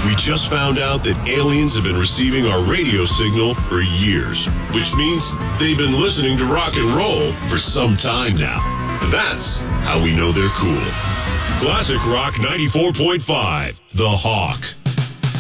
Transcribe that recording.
We just found out that aliens have been receiving our radio signal for years, which means they've been listening to rock and roll for some time now. That's how we know they're cool. Classic Rock 94.5, The Hawk.